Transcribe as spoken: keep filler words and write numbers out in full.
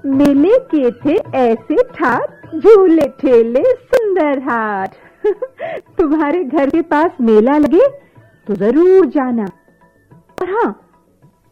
मेले के थे ऐसे ठाट, झूले ठेले सुंदर हाट। तुम्हारे घर के पास मेला लगे तो जरूर जाना। और हाँ,